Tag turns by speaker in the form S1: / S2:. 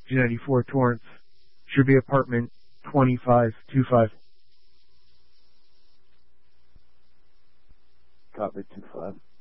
S1: G94 Torrance. Should be apartment 2525.
S2: Copy 25.